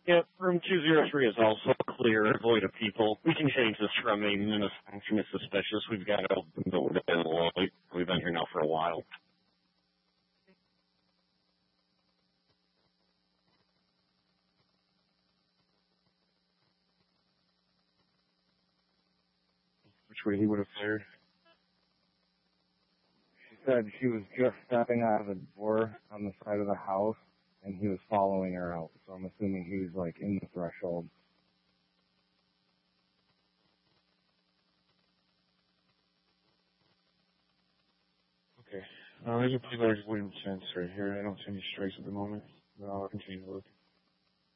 Yeah, room 203 is also clear, void of people. We can change this from a menacing to suspicious. We've got to open the door and light. We've been here now for a while. Which way he would have fired? She said she was just stepping out of the door on the side of the house, and he was following her out. So I'm assuming he was, like, in the threshold. Okay. There's a pretty large wooden fence right here. I don't see any strikes at the moment, but I'll continue to look.